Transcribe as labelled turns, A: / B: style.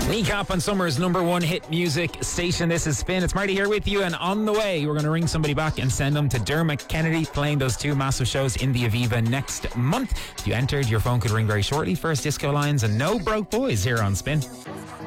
A: Kneecap on Summer's number one hit music station. This is Spin. It's Marty here with you, and on the way we're going to ring somebody back and send them to Dermot Kennedy, playing those two massive shows in the Aviva next month. If you entered, your phone could ring very shortly. First Disco Lines and No Broke Boys here on Spin.